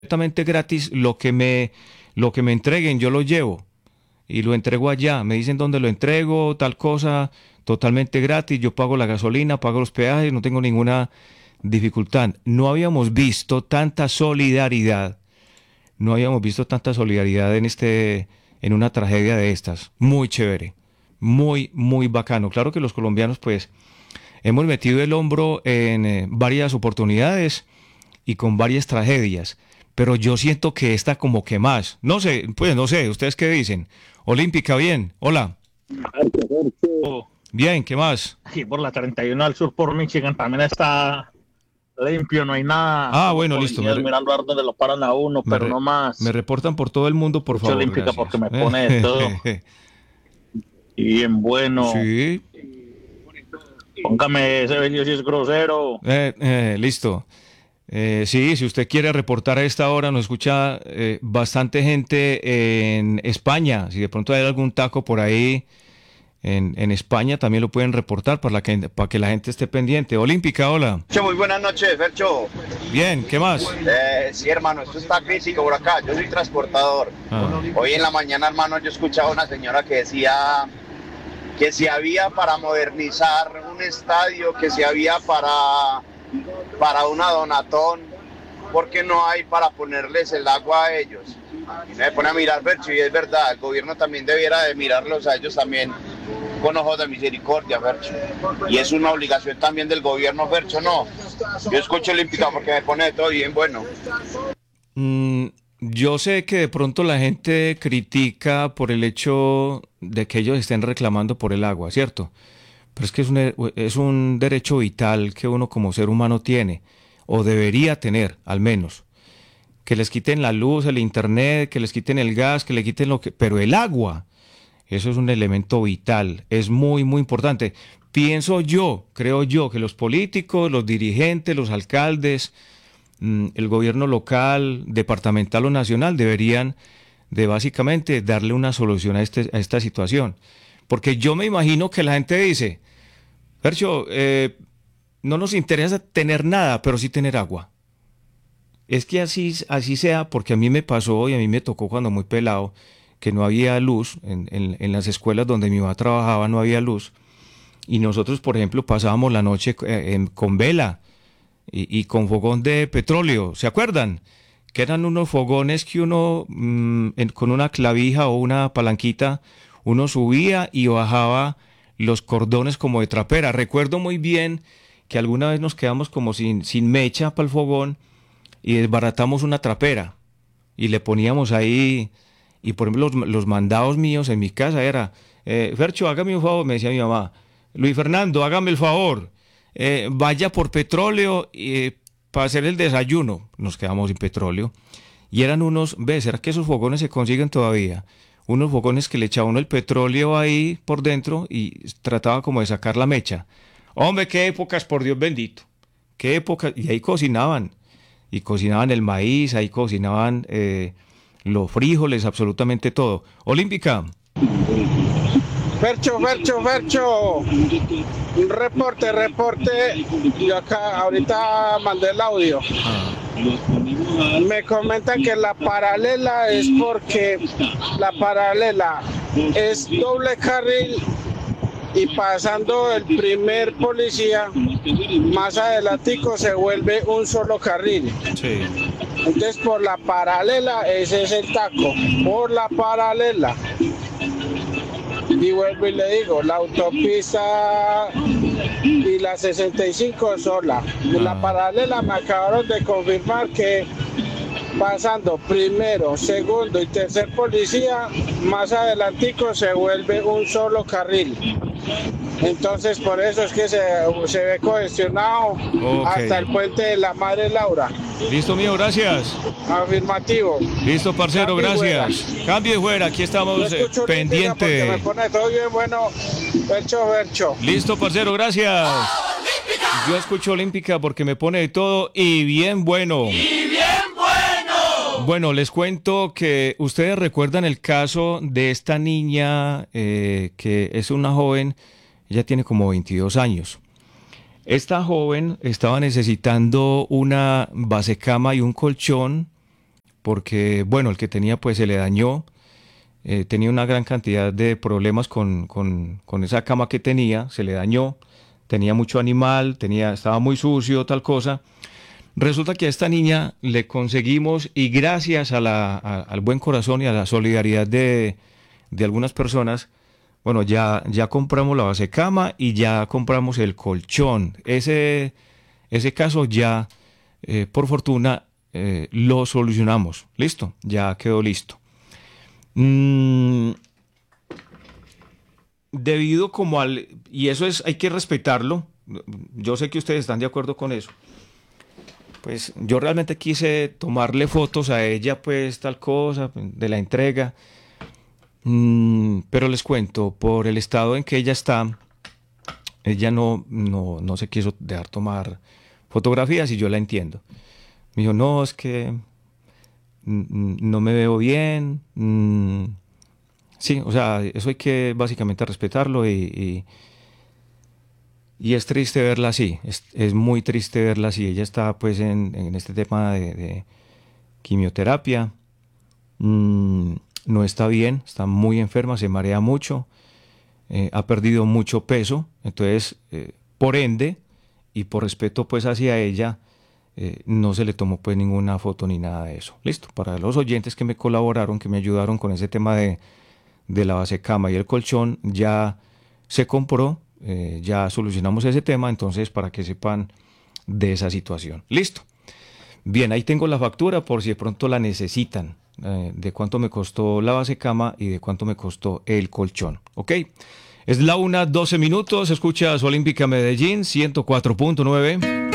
completamente gratis, lo que me entreguen, yo lo llevo y lo entrego allá. Me dicen dónde lo entrego, tal cosa, totalmente gratis. Yo pago la gasolina, pago los peajes, no tengo ninguna dificultad. No habíamos visto tanta solidaridad, no habíamos visto tanta solidaridad en una tragedia de estas. Muy chévere, muy bacano. Claro que los colombianos, pues, hemos metido el hombro en varias oportunidades y con varias tragedias, pero yo siento que esta como que más. No sé, pues no sé, ¿ustedes qué dicen? Olímpica, bien, hola. Fercho. Bien, ¿qué más? Aquí por la 31 al sur por Michigan también está limpio, no hay nada. Ah, Los bueno, listo. policías mirando a ver dónde lo paran a uno, pero no Me más. reportan por todo el mundo, por Mucho favor, olímpica porque gracias. me pone de todo. Y bien bueno. Sí, Póngame ese bello si es grosero. listo. Sí, si usted quiere reportar a esta hora, nos escucha bastante gente en España. Si de pronto hay algún taco por ahí en España, también lo pueden reportar para que la gente esté pendiente. Olímpica, hola. Fercho, muy buenas noches, Fercho. Bien, ¿qué más? Sí, hermano, esto está crítico por acá. Yo soy transportador. Ah, Hoy en la mañana, hermano, yo escuchaba a una señora que decía que si había para modernizar un estadio, que si había para una donatón, porque no hay para ponerles el agua a ellos. Y me pone a mirar, Fercho, y es verdad, el gobierno también debiera de mirarlos a ellos también con ojos de misericordia, Fercho. Y es una obligación también del gobierno, Fercho, no. Yo escucho Olímpica porque me pone de todo bien bueno. mm, yo sé que de pronto la gente critica por el hecho de que ellos estén reclamando por el agua, ¿cierto? Pero es que es un derecho vital que uno como ser humano tiene, o debería tener, al menos. Que les quiten la luz, el internet, que les quiten el gas, que le quiten lo que... Pero el agua, eso es un elemento vital, es muy importante. Pienso yo, creo yo, que los políticos, los dirigentes, los alcaldes, el gobierno local, departamental o nacional deberían de básicamente darle una solución a esta situación. Porque yo me imagino que la gente dice, Fercho, no nos interesa tener nada, pero sí tener agua. Es que así sea, porque a mí me pasó y a mí me tocó cuando muy pelado, que no había luz, en las escuelas donde mi mamá trabajaba no había luz, y nosotros, por ejemplo, pasábamos la noche con vela y con fogón de petróleo, ¿se acuerdan? Que eran unos fogones que uno, con una clavija o una palanquita, uno subía y bajaba los cordones como de trapera. Recuerdo muy bien que alguna vez nos quedamos como sin mecha para el fogón y desbaratamos una trapera y le poníamos ahí, y por ejemplo los mandados míos en mi casa era, Fercho, hágame un favor, me decía mi mamá, Luis Fernando, hágame el favor, vaya por petróleo para hacer el desayuno. Nos quedamos sin petróleo y eran unos, ¿ves? ¿Será que esos fogones se consiguen todavía? Unos fogones que le echaba uno el petróleo ahí por dentro y trataba como de sacar la mecha. Hombre, qué épocas, por Dios bendito, qué épocas, y ahí cocinaban. Y cocinaban el maíz, ahí cocinaban los frijoles, absolutamente todo. Olímpica. Fercho. Un reporte. Yo acá ahorita mandé el audio. Me comentan que la paralela es porque la paralela es doble carril y pasando el primer policía, más adelantico se vuelve un solo carril. Sí. Entonces por la paralela ese es el taco, por la paralela. Y vuelvo y le digo, la autopista y la 65 sola. La paralela me acabaron de confirmar que pasando primero, segundo y tercer policía, más adelantico se vuelve un solo carril. Entonces por eso es que se ve congestionado hasta el puente de la Madre Laura. Listo, mío, gracias. Afirmativo. Listo, parcero, gracias. Cambio de fuera, aquí estamos pendiente. Me pone todo bien bueno. Fercho. Listo, parcero, gracias. Yo escucho Olímpica porque me pone de todo y bien bueno. Bueno, les cuento que ustedes recuerdan el caso de esta niña que es una joven, ella tiene como 22 años. Esta joven estaba necesitando una basecama y un colchón porque, bueno, el que tenía pues se le dañó, tenía una gran cantidad de problemas con esa cama que tenía, se le dañó, tenía mucho animal, estaba muy sucio, tal cosa. Resulta que a esta niña le conseguimos, y gracias al buen corazón y a la solidaridad de algunas personas, bueno, ya compramos la base cama y ya compramos el colchón. Ese caso ya, por fortuna, lo solucionamos. Listo, ya quedó listo. Debido como y eso hay que respetarlo, yo sé que ustedes están de acuerdo con eso, pues yo realmente quise tomarle fotos a ella, pues tal cosa, de la entrega, pero les cuento, por el estado en que ella está, ella no se quiso dejar tomar fotografías, y yo la entiendo. Me dijo, no, es que no me veo bien. Sí, o sea, eso hay que básicamente respetarlo, y es triste verla así, es muy triste verla así. Ella está pues en este tema de quimioterapia, no está bien, está muy enferma, se marea mucho, ha perdido mucho peso, entonces por ende y por respeto pues hacia ella, no se le tomó pues ninguna foto ni nada de eso. Listo, para los oyentes que me colaboraron, que me ayudaron con ese tema de la base cama y el colchón, ya se compró, ya solucionamos ese tema, entonces para que sepan de esa situación. Listo. Bien, ahí tengo la factura por si de pronto la necesitan, de cuánto me costó la base cama y de cuánto me costó el colchón. ¿Ok? Es la 1:12, escuchas Olímpica Medellín 104.9.